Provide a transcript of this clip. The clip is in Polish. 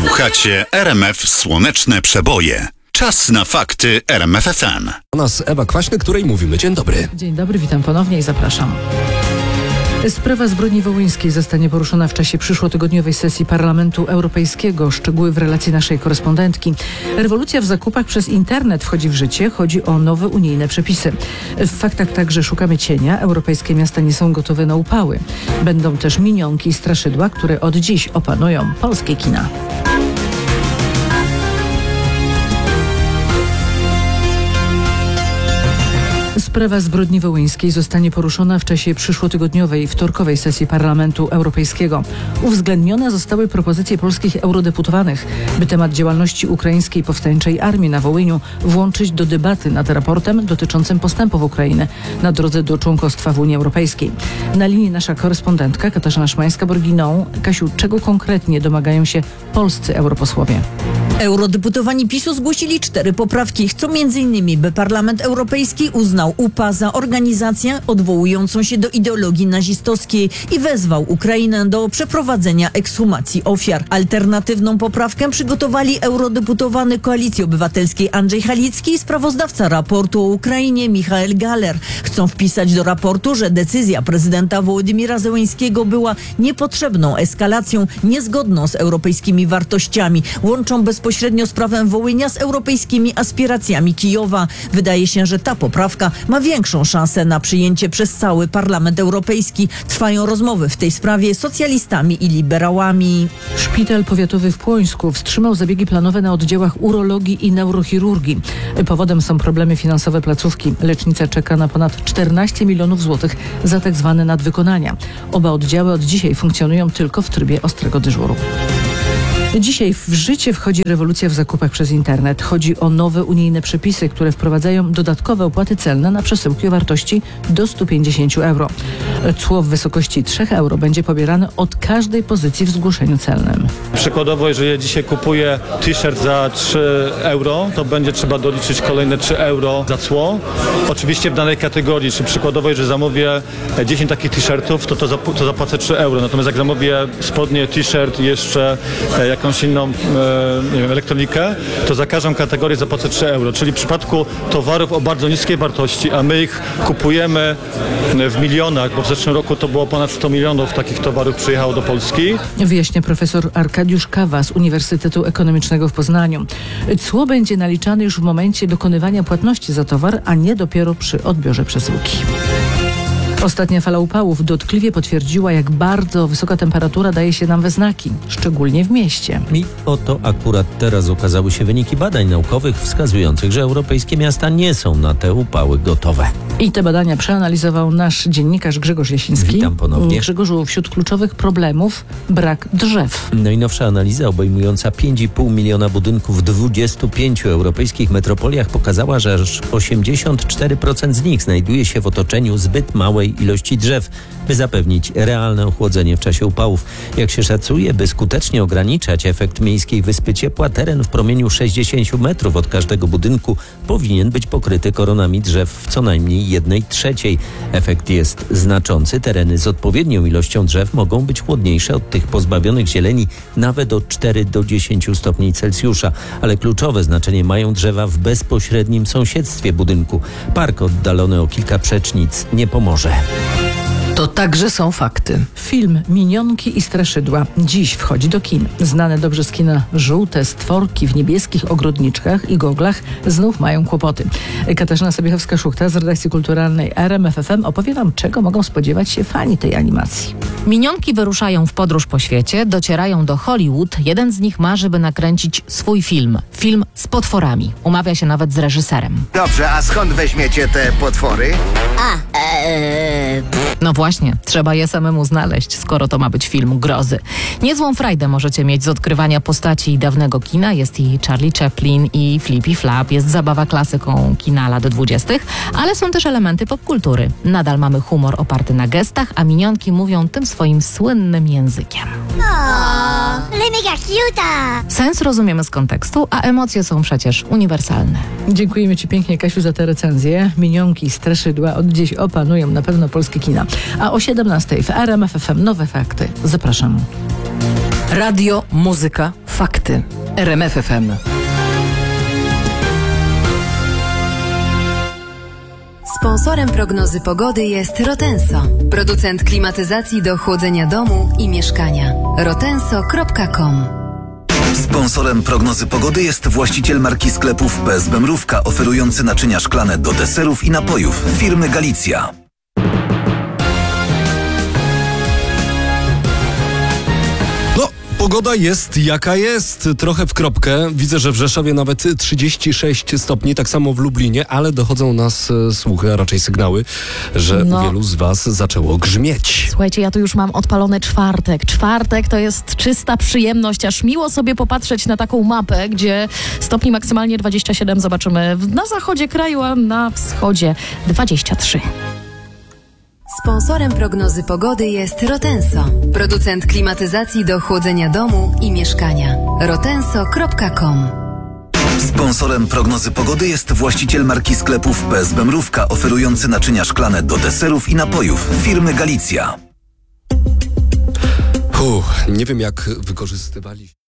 Słuchacie RMF Słoneczne Przeboje. Czas na fakty RMF FM. U nas Ewa Kwaśny, której mówimy dzień dobry. Dzień dobry, witam ponownie i zapraszam. Sprawa zbrodni wołyńskiej zostanie poruszona w czasie przyszłotygodniowej sesji Parlamentu Europejskiego. Szczegóły w relacji naszej korespondentki. Rewolucja w zakupach przez internet wchodzi w życie. Chodzi o nowe unijne przepisy. W faktach także szukamy cienia. Europejskie miasta nie są gotowe na upały. Będą też minionki i straszydła, które od dziś opanują polskie kina. Sprawa zbrodni wołyńskiej zostanie poruszona w czasie przyszłotygodniowej, wtorkowej sesji Parlamentu Europejskiego. Uwzględnione zostały propozycje polskich eurodeputowanych, by temat działalności ukraińskiej powstańczej armii na Wołyniu włączyć do debaty nad raportem dotyczącym postępów Ukrainy na drodze do członkostwa w Unii Europejskiej. Na linii nasza korespondentka Katarzyna Szymańska-Borginą. Kasiu, czego konkretnie domagają się polscy europosłowie? Eurodeputowani PiS-u zgłosili 4 poprawki. Chcą m.in., by Parlament Europejski uznał UPA za organizację odwołującą się do ideologii nazistowskiej i wezwał Ukrainę do przeprowadzenia ekshumacji ofiar. Alternatywną poprawkę przygotowali eurodeputowany Koalicji Obywatelskiej Andrzej Halicki i sprawozdawca raportu o Ukrainie Michał Galler. Chcą wpisać do raportu, że decyzja prezydenta Wołodymyra Zełenskiego była niepotrzebną eskalacją, niezgodną z europejskimi wartościami. Łączą bezpośrednio sprawę Wołynia z europejskimi aspiracjami Kijowa. Wydaje się, że ta poprawka ma większą szansę na przyjęcie przez cały Parlament Europejski. Trwają rozmowy w tej sprawie z socjalistami i liberałami. Szpital powiatowy w Płońsku wstrzymał zabiegi planowe na oddziałach urologii i neurochirurgii. Powodem są problemy finansowe placówki. Lecznica czeka na ponad 14 milionów złotych za tak zwane nadwykonania. Oba oddziały od dzisiaj funkcjonują tylko w trybie ostrego dyżuru. Dzisiaj w życie wchodzi rewolucja w zakupach przez internet. Chodzi o nowe unijne przepisy, które wprowadzają dodatkowe opłaty celne na przesyłki o wartości do 150 euro. Cło w wysokości 3 euro będzie pobierane od każdej pozycji w zgłoszeniu celnym. Przykładowo, jeżeli ja dzisiaj kupuję t-shirt za 3 euro, to będzie trzeba doliczyć kolejne 3 euro za cło. Oczywiście w danej kategorii, czy przykładowo, jeżeli zamówię 10 takich t-shirtów, to zapłacę 3 euro. Natomiast jak zamówię spodnie, t-shirt i jeszcze jakąś inną elektronikę, to za każdą kategorię zapłacę 3 euro. Czyli w przypadku towarów o bardzo niskiej wartości, a my ich kupujemy w milionach, bo w zeszłym roku to było ponad 100 milionów takich towarów przyjechało do Polski. Wyjaśnia profesor Arkadiusz Kawa z Uniwersytetu Ekonomicznego w Poznaniu. Cło będzie naliczane już w momencie dokonywania płatności za towar, a nie dopiero przy odbiorze przesyłki. Ostatnia fala upałów dotkliwie potwierdziła, jak bardzo wysoka temperatura daje się nam we znaki, szczególnie w mieście. I oto akurat teraz ukazały się wyniki badań naukowych wskazujących, że europejskie miasta nie są na te upały gotowe. I te badania przeanalizował nasz dziennikarz Grzegorz Jasiński. Witam ponownie. Grzegorzu, wśród kluczowych problemów brak drzew. Najnowsza analiza obejmująca 5,5 miliona budynków w 25 europejskich metropoliach pokazała, że aż 84% z nich znajduje się w otoczeniu zbyt małej ilości drzew, by zapewnić realne ochłodzenie w czasie upałów. Jak się szacuje, by skutecznie ograniczać efekt miejskiej wyspy ciepła, teren w promieniu 60 metrów od każdego budynku powinien być pokryty koronami drzew w co najmniej 1/3. Efekt jest znaczący. Tereny z odpowiednią ilością drzew mogą być chłodniejsze od tych pozbawionych zieleni nawet o 4 do 10 stopni Celsjusza. Ale kluczowe znaczenie mają drzewa w bezpośrednim sąsiedztwie budynku. Park oddalony o kilka przecznic nie pomoże. To także są fakty. Film Minionki i straszydła dziś wchodzi do kin. Znane dobrze z kina żółte stworki w niebieskich ogrodniczkach i goglach znów mają kłopoty. Katarzyna Sobiechowska-Szuchta z redakcji kulturalnej RMF FM opowie nam, czego mogą spodziewać się fani tej animacji. Minionki wyruszają w podróż po świecie, docierają do Hollywood. Jeden z nich marzy, by nakręcić swój film. Film z potworami. Umawia się nawet z reżyserem. Dobrze, a skąd weźmiecie te potwory? No właśnie, trzeba je samemu znaleźć, skoro to ma być film grozy. Niezłą frajdę możecie mieć z odkrywania postaci dawnego kina. Jest i Charlie Chaplin i Flippy Flap. Jest zabawa klasyką kina lat 20., ale są też elementy popkultury. Nadal mamy humor oparty na gestach, a minionki mówią tym swoim słynnym językiem. Sens rozumiemy z kontekstu, a emocje są przecież uniwersalne. Dziękujemy Ci pięknie, Kasiu, za tę recenzję. Minionki i straszydła od dziś opanują na pewno polskie kina. A o 17:00 w RMF FM nowe fakty. Zapraszam. Radio, muzyka, Fakty. RMF FM. Sponsorem prognozy pogody jest Rotenso, producent klimatyzacji do chłodzenia domu i mieszkania. rotenso.com. Sponsorem prognozy pogody jest właściciel marki sklepów PSB Mrówka, oferujący naczynia szklane do deserów i napojów firmy Galicja. No, pogoda jest jaka jest. Trochę w kropkę. Widzę, że w Rzeszowie nawet 36 stopni, tak samo w Lublinie, ale dochodzą nas słuchy, a raczej sygnały, że u wielu z was zaczęło grzmieć. Słuchajcie, ja tu już mam odpalony czwartek. Czwartek to jest czysta przyjemność, aż miło sobie popatrzeć na taką mapę, gdzie stopni maksymalnie 27 zobaczymy na zachodzie kraju, a na wschodzie 23. Sponsorem prognozy pogody jest Rotenso, producent klimatyzacji do chłodzenia domu i mieszkania. rotenso.com. Sponsorem prognozy pogody jest właściciel marki sklepów PSB Mrówka, oferujący naczynia szklane do deserów i napojów firmy Galicja. Nie wiem, jak wykorzystywaliście.